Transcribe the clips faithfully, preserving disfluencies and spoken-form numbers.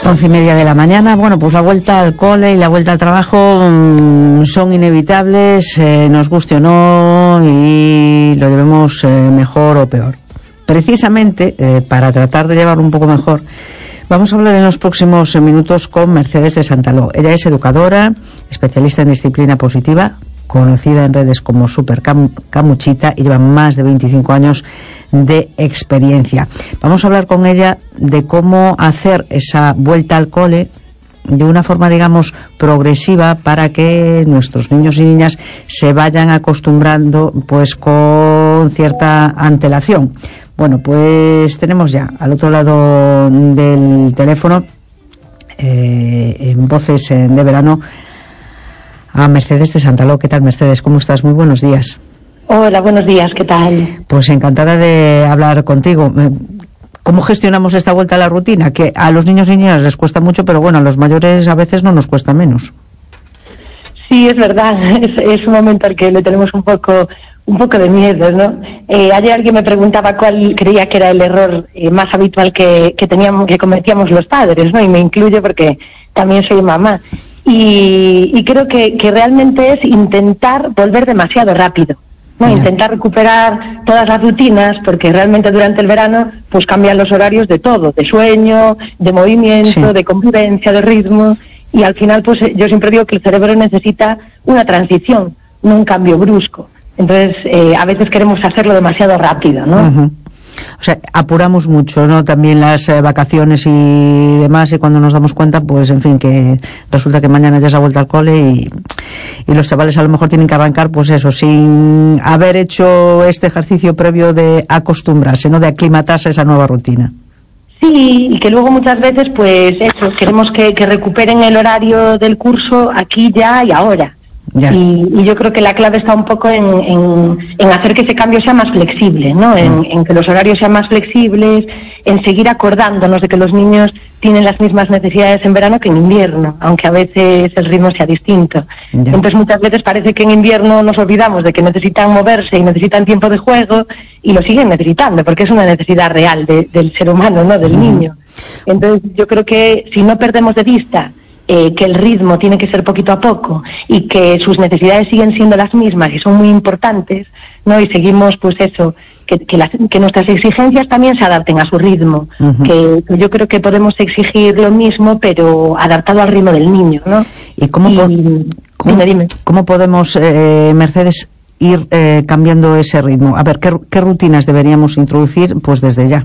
Once y media de la mañana. Bueno, pues la vuelta al cole y la vuelta al trabajo mmm, son inevitables, eh, nos guste o no, y lo llevemos eh, mejor o peor. Precisamente, eh, para tratar de llevarlo un poco mejor, vamos a hablar en los próximos minutos con Mercedes de Santaló. Ella es educadora, especialista en disciplina positiva, conocida en redes como Super Camuchita, y lleva más de veinticinco años de experiencia. Vamos a hablar con ella de cómo hacer esa vuelta al cole de una forma, digamos, progresiva, para que nuestros niños y niñas se vayan acostumbrando pues con cierta antelación. Bueno, pues tenemos ya al otro lado del teléfono, eh, en Voces de Verano, a Mercedes de Santaló. ¿Qué tal, Mercedes? ¿Cómo estás? Muy buenos días. Hola, buenos días. ¿Qué tal? Pues encantada de hablar contigo. ¿Cómo gestionamos esta vuelta a la rutina? Que a los niños y niñas les cuesta mucho, pero bueno, a los mayores a veces no nos cuesta menos. Sí, es verdad. Es, es un momento al que le tenemos un poco un poco de miedo, ¿no? Eh, ayer alguien me preguntaba cuál creía que era el error eh, más habitual que, que teníamos, que cometíamos los padres, ¿no? Y me incluyo porque también soy mamá. Y, y creo que, que realmente es intentar volver demasiado rápido, ¿no? Yeah. Intentar recuperar todas las rutinas, porque realmente durante el verano pues cambian los horarios de todo, de sueño, de movimiento, sí. de convivencia, de ritmo, y al final pues yo siempre digo que el cerebro necesita una transición, no un cambio brusco. Entonces eh, a veces queremos hacerlo demasiado rápido, ¿no? Uh-huh. O sea, apuramos mucho, ¿no? También las eh, vacaciones y demás, y cuando nos damos cuenta, pues en fin, que resulta que mañana ya se ha vuelto al cole y, y los chavales a lo mejor tienen que arrancar, pues eso, sin haber hecho este ejercicio previo de acostumbrarse, ¿no? De aclimatarse a esa nueva rutina. Sí, y que luego muchas veces, pues eso, queremos que, que recuperen el horario del curso aquí, ya y ahora. Y, y yo creo que la clave está un poco en, en, en hacer que ese cambio sea más flexible, ¿no? En, en que los horarios sean más flexibles, en seguir acordándonos de que los niños tienen las mismas necesidades en verano que en invierno, aunque a veces el ritmo sea distinto. Ya. Entonces muchas veces parece que en invierno nos olvidamos de que necesitan moverse y necesitan tiempo de juego, y lo siguen necesitando, porque es una necesidad real de, del ser humano, ¿no? Del uh-huh. niño. Entonces yo creo que si no perdemos de vista Eh, que el ritmo tiene que ser poquito a poco y que sus necesidades siguen siendo las mismas y son muy importantes, ¿no? Y seguimos, pues eso, que, que, las, que nuestras exigencias también se adapten a su ritmo, uh-huh. que, que yo creo que podemos exigir lo mismo, pero adaptado al ritmo del niño, ¿no? ¿Y cómo, y, po- ¿cómo, dime, dime. ¿cómo podemos, eh, Mercedes, ir eh, cambiando ese ritmo? A ver, ¿qué, qué rutinas deberíamos introducir, pues desde ya?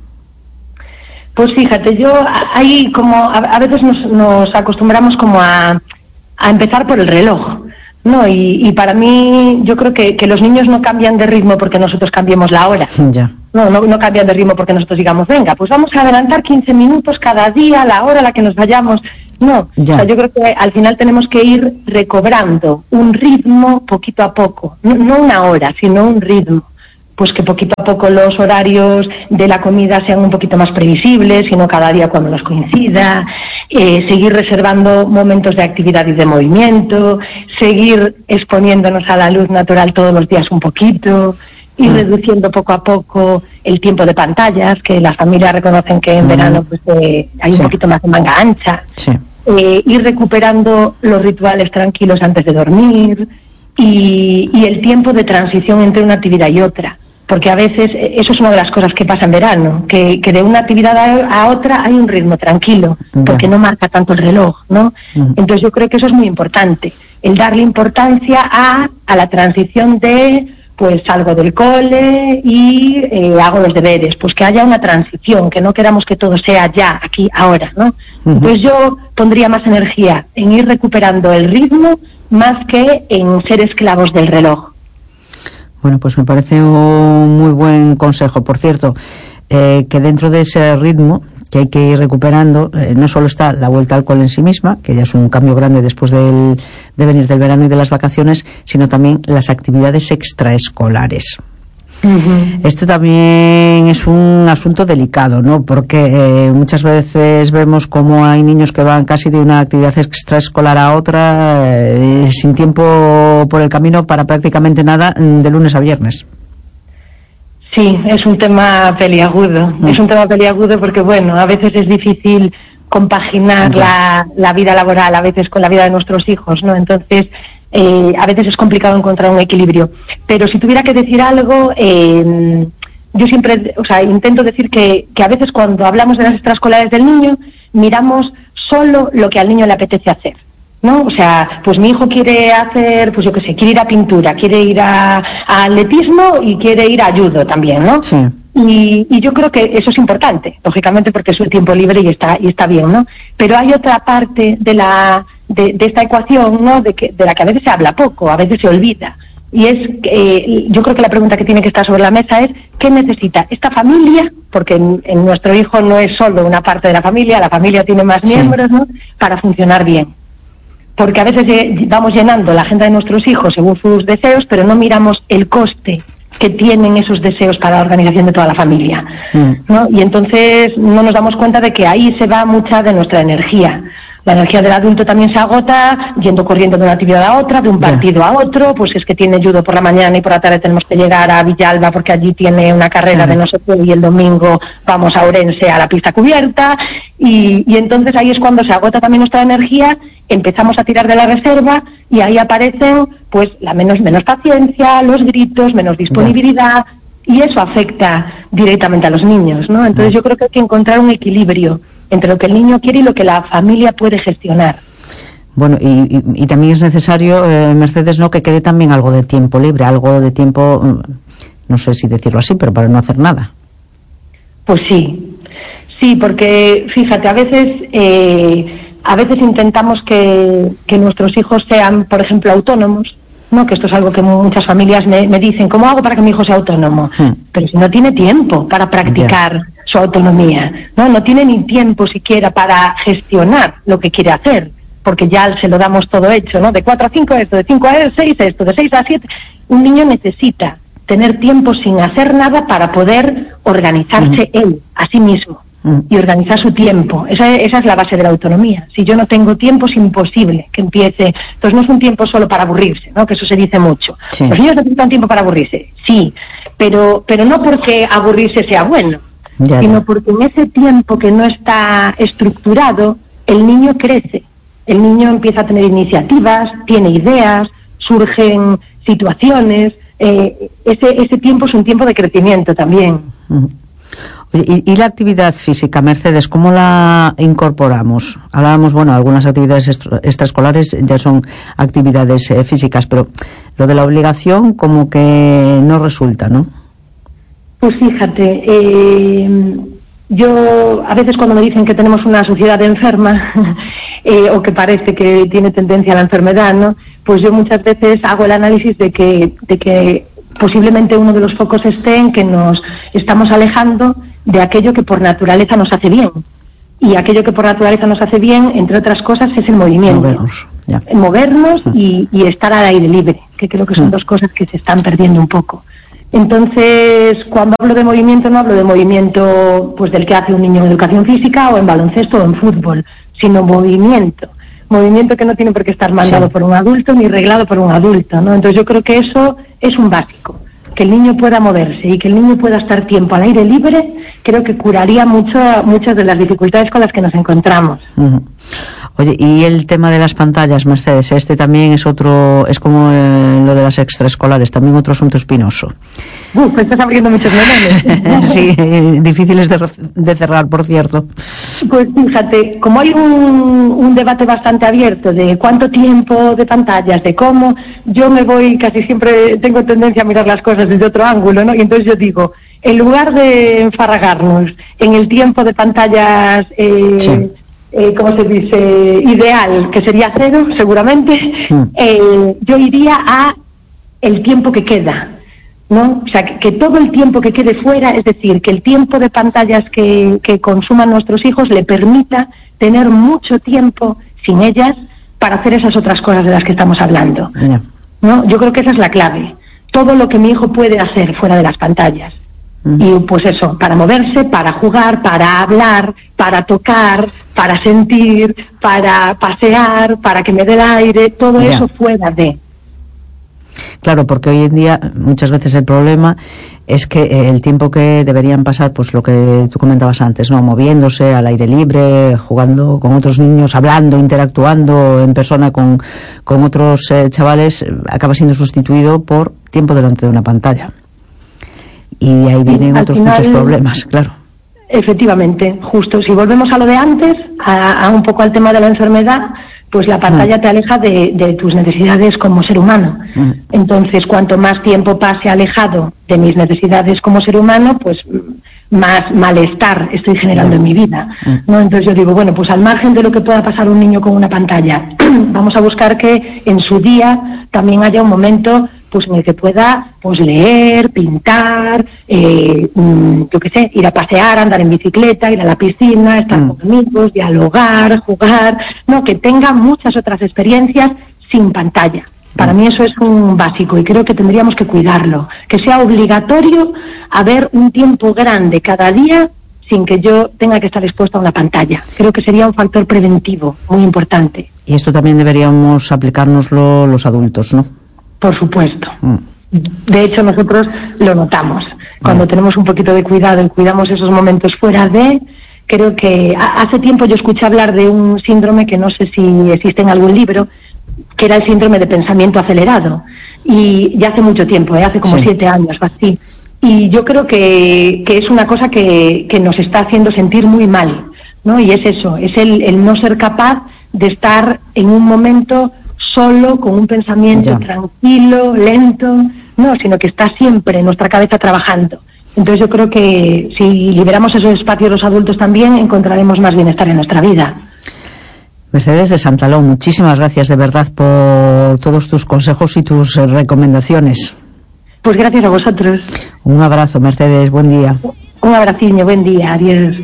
Pues fíjate, yo ahí como a, a veces nos, nos acostumbramos como a, a empezar por el reloj, ¿no? Y, y para mí yo creo que, que los niños no cambian de ritmo porque nosotros cambiemos la hora. Ya. No, no, no cambian de ritmo porque nosotros digamos, venga, pues vamos a adelantar quince minutos cada día, la hora a la que nos vayamos. No, ya. O sea, yo creo que al final tenemos que ir recobrando un ritmo poquito a poco, no, no una hora, sino un ritmo. Pues que poquito a poco los horarios de la comida sean un poquito más previsibles, y no cada día cuando nos coincida, eh, seguir reservando momentos de actividad y de movimiento, seguir exponiéndonos a la luz natural todos los días un poquito, ir mm. reduciendo poco a poco el tiempo de pantallas, que las familias reconocen que en mm. verano pues eh, hay sí. un poquito más de manga ancha, sí. eh, ir recuperando los rituales tranquilos antes de dormir, y, y el tiempo de transición entre una actividad y otra. Porque a veces eso es una de las cosas que pasa en verano, que, que de una actividad a, a otra hay un ritmo tranquilo, porque no marca tanto el reloj, ¿no? Uh-huh. Entonces yo creo que eso es muy importante, el darle importancia a, a la transición de, pues salgo del cole y eh, hago los deberes, pues que haya una transición, que no queramos que todo sea ya, aquí, ahora, ¿no? Uh-huh. Entonces yo pondría más energía en ir recuperando el ritmo más que en ser esclavos del reloj. Bueno, pues me parece un muy buen consejo. Por cierto, eh, que dentro de ese ritmo que hay que ir recuperando, eh, no solo está la vuelta al cole en sí misma, que ya es un cambio grande después del, de venir del verano y de las vacaciones, sino también las actividades extraescolares. Uh-huh. Esto también es un asunto delicado, ¿no? Porque eh, muchas veces vemos cómo hay niños que van casi de una actividad extraescolar a otra, eh, sin tiempo por el camino para prácticamente nada, de lunes a viernes. Sí, es un tema peliagudo. Uh-huh. Es un tema peliagudo porque, bueno, a veces es difícil compaginar la, la vida laboral a veces con la vida de nuestros hijos, ¿no? Entonces, eh, a veces es complicado encontrar un equilibrio. Pero si tuviera que decir algo, eh, yo siempre, o sea, intento decir que, que a veces cuando hablamos de las extraescolares del niño, miramos solo lo que al niño le apetece hacer, ¿no? O sea, pues mi hijo quiere hacer, pues yo qué sé, quiere ir a pintura, quiere ir a, a atletismo y quiere ir a judo también, ¿no? Sí. Y, y yo creo que eso es importante, lógicamente, porque es su tiempo libre y está y está bien, ¿no? Pero hay otra parte de la de, de esta ecuación, ¿no? De que de la que a veces se habla poco, a veces se olvida. Y es, eh, yo creo que la pregunta que tiene que estar sobre la mesa es ¿qué necesita esta familia? Porque en, en nuestro hijo no es solo una parte de la familia, la familia tiene más sí. miembros, ¿no? Para funcionar bien. Porque a veces vamos llenando la agenda de nuestros hijos según sus deseos, pero no miramos el coste que tienen esos deseos para la organización de toda la familia, mm. ¿no? Y entonces no nos damos cuenta de que ahí se va mucha de nuestra energía. La energía del adulto también se agota yendo corriendo de una actividad a otra, de un partido yeah. a otro, pues es que tiene judo por la mañana y por la tarde tenemos que llegar a Villalba porque allí tiene una carrera mm. de no sé qué y el domingo vamos a Ourense a la pista cubierta y, y entonces ahí es cuando se agota también nuestra energía, empezamos a tirar de la reserva y ahí aparecen pues la menos, menos paciencia, los gritos, menos disponibilidad yeah. y eso afecta directamente a los niños, ¿no? Entonces yo creo que hay que encontrar un equilibrio entre lo que el niño quiere y lo que la familia puede gestionar. Bueno, y, y, y también es necesario, eh, Mercedes, ¿no?, que quede también algo de tiempo libre, algo de tiempo, no sé si decirlo así, pero para no hacer nada. Pues sí, sí, porque fíjate, a veces eh, a veces intentamos que, que nuestros hijos sean, por ejemplo, autónomos, ¿no? Que esto es algo que muchas familias me, me dicen, ¿cómo hago para que mi hijo sea autónomo? Hmm. Pero si no tiene tiempo para practicar yeah. su autonomía, ¿no? No tiene ni tiempo siquiera para gestionar lo que quiere hacer, porque ya se lo damos todo hecho, ¿no? De cuatro a cinco esto, de cinco a seis esto, de seis a siete. Un niño necesita tener tiempo sin hacer nada para poder organizarse hmm. él, a sí mismo. Y organizar su tiempo. Esa, esa es la base de la autonomía. Si yo no tengo tiempo, es imposible que empiece. Entonces no es un tiempo solo para aburrirse, ¿no? Que eso se dice mucho. Sí. Los niños necesitan tiempo para aburrirse, sí, pero pero no porque aburrirse sea bueno, ya, sino ya. porque en ese tiempo que no está estructurado, el niño crece. El niño empieza a tener iniciativas, tiene ideas, surgen situaciones. Eh, ese ese tiempo es un tiempo de crecimiento también. Uh-huh. ¿Y, y la actividad física, Mercedes, cómo la incorporamos? Hablábamos, bueno, algunas actividades extraescolares ya son actividades eh, físicas, pero lo de la obligación como que no resulta, ¿no? Pues fíjate, eh, yo a veces cuando me dicen que tenemos una sociedad enferma eh, o que parece que tiene tendencia a la enfermedad, ¿no? Pues yo muchas veces hago el análisis de que, de que posiblemente uno de los focos esté en que nos estamos alejando de aquello que por naturaleza nos hace bien. Y aquello que por naturaleza nos hace bien, entre otras cosas, es el movimiento. Movernos, ya. Movernos y, y estar al aire libre, que creo que son sí. dos cosas que se están perdiendo un poco. Entonces, cuando hablo de movimiento, no hablo de movimiento pues del que hace un niño en educación física o en baloncesto o en fútbol, sino movimiento. Movimiento que no tiene por qué estar mandado sí. por un adulto ni reglado por un adulto, ¿no? Entonces yo creo que eso es un básico. Que el niño pueda moverse y que el niño pueda estar tiempo al aire libre, creo que curaría mucho muchas de las dificultades con las que nos encontramos. Uh-huh. Oye, y el tema de las pantallas, Mercedes, este también es otro, es como eh, lo de las extraescolares, también otro asunto espinoso. Uh, pues estás abriendo muchos melones. Sí, difíciles de, de cerrar, por cierto. Pues fíjate, como hay un, un debate bastante abierto de cuánto tiempo de pantallas, de cómo, yo me voy, casi siempre tengo tendencia a mirar las cosas desde otro ángulo, ¿no? Y entonces yo digo, en lugar de enfarragarnos en el tiempo de pantallas, eh, sí. eh, ¿cómo se dice? Ideal, que sería cero, seguramente, mm. eh, yo iría a el tiempo que queda, ¿no? O sea, que, que todo el tiempo que quede fuera, es decir, que el tiempo de pantallas que, que consuman nuestros hijos le permita tener mucho tiempo sin ellas para hacer esas otras cosas de las que estamos hablando, yeah. ¿no? Yo creo que esa es la clave. Todo lo que mi hijo puede hacer fuera de las pantallas. Mm. Y pues eso, para moverse, para jugar, para hablar, para tocar, para sentir, para pasear, para que me dé el aire, todo yeah. eso fuera de. Claro, porque hoy en día muchas veces el problema es que el tiempo que deberían pasar, pues lo que tú comentabas antes, ¿no? Moviéndose al aire libre, jugando con otros niños, hablando, interactuando en persona con, con otros eh, chavales, acaba siendo sustituido por tiempo delante de una pantalla. Y ahí vienen sí, otros final, muchos problemas, claro. Efectivamente, justo. Si volvemos a lo de antes, a, a un poco al tema de la enfermedad, pues la pantalla mm. te aleja de, de tus necesidades como ser humano. Mm. Entonces, cuanto más tiempo pase alejado de mis necesidades como ser humano, pues más malestar estoy generando mm. en mi vida, mm. ¿no? Entonces yo digo, bueno, pues al margen de lo que pueda pasar un niño con una pantalla, vamos a buscar que en su día también haya un momento pues en el que pueda pues leer, pintar, eh, yo qué sé, ir a pasear, andar en bicicleta, ir a la piscina, estar mm. con amigos, dialogar, jugar, no, que tenga muchas otras experiencias sin pantalla. Para mm. mí eso es un básico y creo que tendríamos que cuidarlo, que sea obligatorio haber un tiempo grande cada día sin que yo tenga que estar expuesta a una pantalla. Creo que sería un factor preventivo muy importante. Y esto también deberíamos aplicárnoslo los adultos, ¿no? Por supuesto. Mm. De hecho, nosotros lo notamos. Cuando mm. tenemos un poquito de cuidado y cuidamos esos momentos fuera de... Creo que hace tiempo yo escuché hablar de un síndrome que no sé si existe en algún libro, que era el síndrome de pensamiento acelerado. Y ya hace mucho tiempo, ¿eh? hace como sí. siete años o así. Y yo creo que, que es una cosa que, que nos está haciendo sentir muy mal, ¿no? Y es eso, es el, el no ser capaz de estar en un momento solo, con un pensamiento ya. tranquilo, lento, no, sino que está siempre en nuestra cabeza trabajando. Entonces yo creo que si liberamos esos espacios los adultos también, encontraremos más bienestar en nuestra vida. Mercedes de Santaló, muchísimas gracias de verdad por todos tus consejos y tus recomendaciones. Pues gracias a vosotros. Un abrazo, Mercedes, buen día. Un abraciño, buen día, adiós.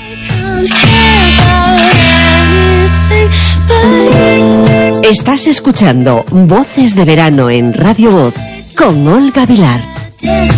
Estás escuchando Voces de Verano en Radio Voz con Olga Vilar.